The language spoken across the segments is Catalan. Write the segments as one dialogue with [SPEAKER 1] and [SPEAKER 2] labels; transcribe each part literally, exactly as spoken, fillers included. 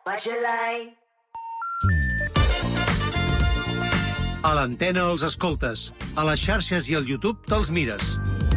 [SPEAKER 1] what you like.
[SPEAKER 2] A l'antena els escoltes, a les xarxes i al YouTube te'ls mires.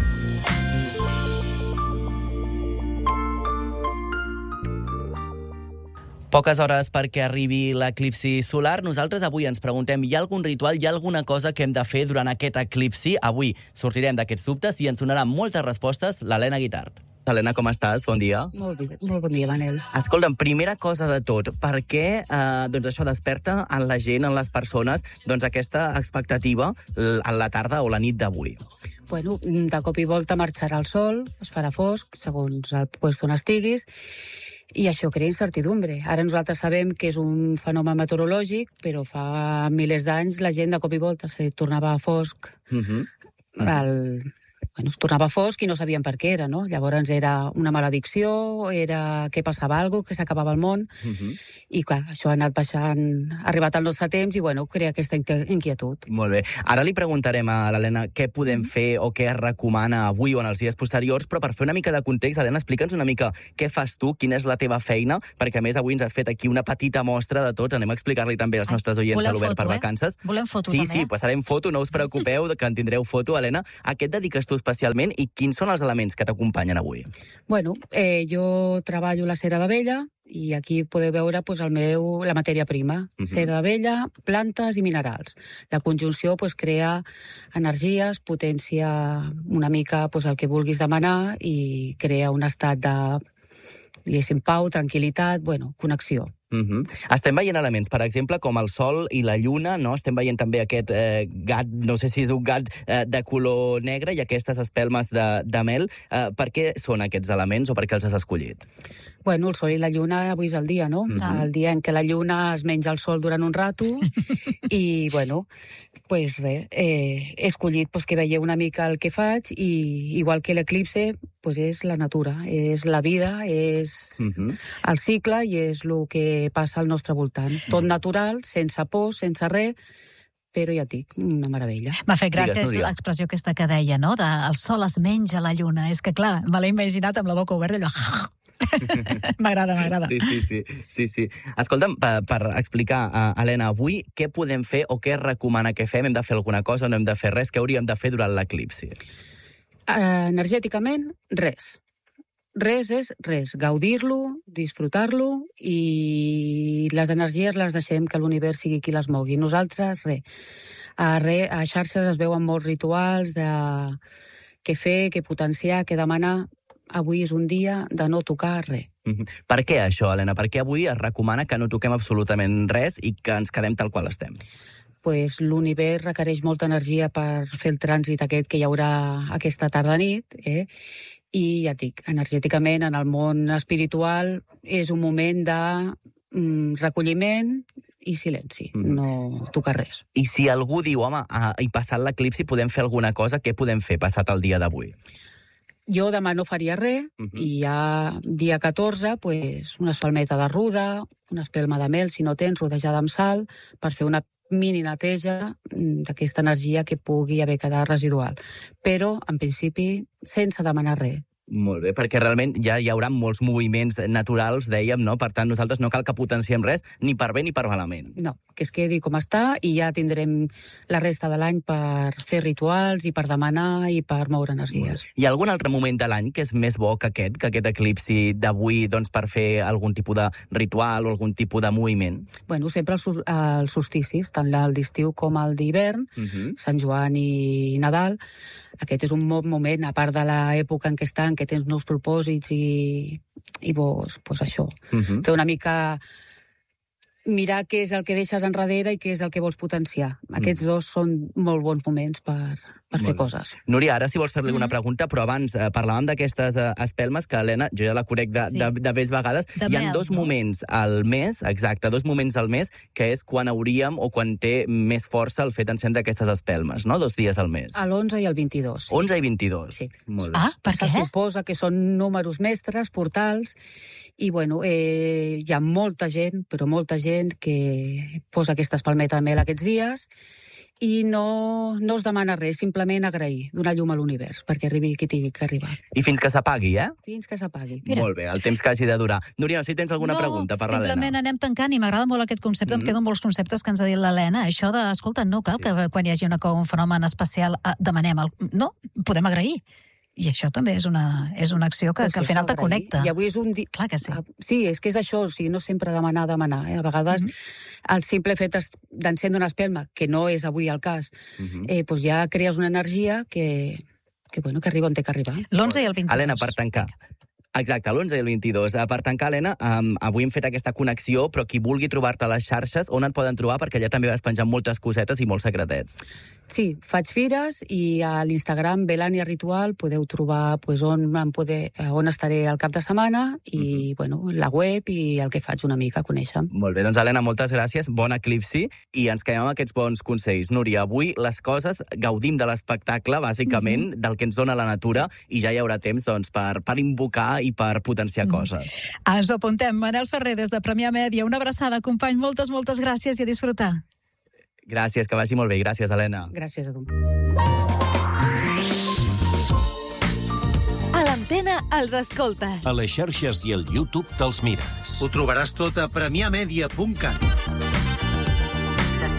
[SPEAKER 3] Poques hores perquè arribi l'eclipsi solar. Nosaltres avui ens preguntem, hi ha algun ritual, hi ha alguna cosa que hem de fer durant aquest eclipsi? Avui sortirem d'aquests dubtes i ens donaran moltes respostes l'Helena Guitart. Helena, com estàs? Bon dia.
[SPEAKER 4] Molt, molt bon dia, Manel.
[SPEAKER 3] Escolta'm, primera cosa de tot, per què eh, doncs això desperta en la gent, en les persones, doncs aquesta expectativa a la tarda o la nit d'avui?
[SPEAKER 4] Bueno, de cop i volta marxarà el sol, es farà fosc, segons el lloc on estiguis, i això crea incertidumbre. Ara nosaltres sabem que és un fenomen meteorològic, però fa milers d'anys la gent de cop i volta se tornava fosc. Uh-huh. el... Bueno, es tornava fosc i no sabien per què era, no? Llavors era una maledicció, era que passava alguna cosa, que s'acabava el món, uh-huh. I clar, això ha anat baixant, ha arribat al nostre temps i, bueno, crea aquesta inquietud.
[SPEAKER 3] Molt bé. Ara li preguntarem a l'Helena què podem fer o què es recomana avui o en els dies posteriors, però per fer una mica de context, Helena, explica'ns una mica què fas tu, quina és la teva feina, perquè a més avui ens has fet aquí una petita mostra de tot, anem a explicar-li també als nostres oients a l'Obert per Vacances.
[SPEAKER 5] Volem foto,
[SPEAKER 3] sí,
[SPEAKER 5] també.
[SPEAKER 3] Sí, sí, passarem foto, no us preocupeu que en tindreu foto, Helena. A què et dediques tu especialment i quins són els elements que t'acompanyen avui?
[SPEAKER 4] Bueno, eh, jo treballo la cera d'abella i aquí podeu veure pues, el meu, la matèria prima. Uh-huh. Cera d'abella, plantes i minerals. La conjunció pues, crea energies, potència una mica pues, el que vulguis demanar i crea un estat de, diguéssim, pau, tranquil·litat, bueno, connexió.
[SPEAKER 3] Uh-huh. Estem veient elements, per exemple, com el sol i la lluna, no? Estem veient també aquest eh, gat, no sé si és un gat eh, de color negre i aquestes espelmes de, de mel. Eh, per què són aquests elements o per què els has escollit?
[SPEAKER 4] Bueno, el sol i la lluna avui és el dia, no? Uh-huh. El dia en què la lluna es menja el sol durant un rato i, bueno, pues res, eh, he escollit pues, que veieu una mica el que faig i, igual que l'eclipse, pues és la natura, és la vida, és uh-huh. el cicle i és el que passa al nostre voltant. Tot natural, sense por, sense res, però ja et dic, una meravella.
[SPEAKER 5] M'ha fet gràcia l'expressió aquesta que deia, no? De el sol es menja la lluna. És que, clar, me l'he imaginat amb la boca oberta, allò... m'agrada, m'agrada.
[SPEAKER 3] Sí, sí, sí, sí, sí. Escolta'm, per, per explicar, uh, Helena, avui què podem fer o què recomana que fem? Hem de fer alguna cosa o no hem de fer res? Què hauríem de fer durant l'eclipsi?
[SPEAKER 4] Uh, energèticament, res. Res és res, gaudir-lo, disfrutar-lo i les energies les deixem que l'univers sigui qui les mogui. Nosaltres, res. A, re, a xarxes es veuen molts rituals de què fer, què potenciar, què demanar. Avui és un dia de no tocar res.
[SPEAKER 3] Mm-hmm. Per què això, Helena? Per què avui es recomana que no toquem absolutament res i que ens quedem tal qual estem?
[SPEAKER 4] Pues l'univers requereix molta energia per fer el trànsit aquest que hi haurà aquesta tarda-nit, eh? I ja et dic, energèticament, en el món espiritual, és un moment de mm, recolliment i silenci, mm. no tocar res.
[SPEAKER 3] I si algú diu, home, ah, i passat l'eclipsi podem fer alguna cosa, què podem fer passat el dia d'avui?
[SPEAKER 4] Jo demà no faria res, uh-huh. i ja dia catorze, pues, una espalmeta de ruda, una espelma de mel, si no tens, rodejada amb sal, per fer una mini neteja d'aquesta energia que pugui haver quedat residual. Però, en principi, sense demanar res.
[SPEAKER 3] Molt bé, perquè realment ja hi haurà molts moviments naturals, dèiem, no? Per tant, nosaltres no cal que potenciem res, ni per bé ni per malament.
[SPEAKER 4] No, que es quedi com està i ja tindrem la resta de l'any per fer rituals i per demanar i per moure energies.
[SPEAKER 3] Hi ha algun altre moment de l'any que és més bo que aquest, que aquest eclipsi d'avui, doncs, per fer algun tipus de ritual o algun tipus de moviment?
[SPEAKER 4] Bueno, sempre els, els solsticis, tant el d'estiu com el d'hivern, uh-huh. Sant Joan i Nadal. Aquest és un bon moment, a part de l'època en què estan, que tens nous propòsits i, i vos, pues això, uh-huh. fer una mica... mirar què és el que deixes enrere i què és el que vols potenciar. Aquests mm. dos són molt bons moments per, per fer coses.
[SPEAKER 3] Núria, ara si vols fer-li mm. una pregunta, però abans eh, parlàvem d'aquestes eh, espelmes que, Helena, jo ja la conec de, sí. de, de més vegades. De Hi ha mel, dos no? moments al mes, exacte, dos moments al mes, que és quan hauríem o quan té més força el fet d'encendre aquestes espelmes, no? Dos dies al mes.
[SPEAKER 4] A l'onze i el vint-i-dos.
[SPEAKER 3] Sí. onze i vint-i-dos.
[SPEAKER 4] Sí.
[SPEAKER 3] Molt bé.
[SPEAKER 5] Ah, per què?
[SPEAKER 4] Se suposa que són números mestres, portals, i bueno, eh, hi ha molta gent, però molta gent que posa aquesta espalmeta de mel aquests dies i no, no es demana res, simplement agrair, donar llum a l'univers, perquè arribi qui tingui que arribar.
[SPEAKER 3] I fins que s'apagui, eh?
[SPEAKER 4] Fins que s'apagui.
[SPEAKER 3] Molt bé, el temps que hagi de durar. Núria, si tens alguna
[SPEAKER 5] no,
[SPEAKER 3] pregunta per l'Helena.
[SPEAKER 5] Simplement anem tancant i m'agrada molt aquest concepte, mm. em quedo amb molts conceptes que ens ha dit l'Helena. Això de, escolta, no cal sí. que quan hi hagi una, un fenomen especial eh, demanem el... No, podem agrair. I això també és una, és una acció que, que al final te connecta.
[SPEAKER 4] I avui és un dia...
[SPEAKER 5] Clar que sí.
[SPEAKER 4] Sí, és que és això, o sigui, no sempre demanar, demanar. Eh? A vegades mm-hmm. el simple fet d'encendre una espelma, que no és avui el cas, mm-hmm. eh, doncs ja crees una energia que, que, bueno, que arriba on té que arribar.
[SPEAKER 5] L'onze i el vint-i-dos.
[SPEAKER 3] Helena, per tancar... Exacte, l'onze i el vint-i-dos. Per tancar, Helena, um, avui hem fet aquesta connexió, però qui vulgui trobar-te a les xarxes, on et poden trobar? Perquè allà també vas penjar moltes cosetes i molts secretets.
[SPEAKER 4] Sí, faig fires i a l'Instagram Belania Ritual podeu trobar pues, on, em poder, on estaré el cap de setmana i mm-hmm. bueno, la web i el que faig una mica, conèixer.
[SPEAKER 3] Molt bé, doncs Helena, moltes gràcies, bon eclipsi, i ens quedem amb aquests bons consells. Núria, avui les coses, gaudim de l'espectacle, bàsicament, mm-hmm. del que ens dona la natura, sí. i ja hi haurà temps doncs, per, per invocar i per potenciar mm. coses.
[SPEAKER 5] Ens ho apuntem. Manel Ferrer, des de Premià Mèdia, una abraçada, company, moltes, moltes gràcies i a disfrutar.
[SPEAKER 3] Gràcies, que vagi molt bé. Gràcies, Helena.
[SPEAKER 4] Gràcies a tu.
[SPEAKER 1] A l'Antena els escoltes.
[SPEAKER 6] A les xarxes i al YouTube te'ls mires.
[SPEAKER 2] Ho trobaràs tot a premià media punt cat.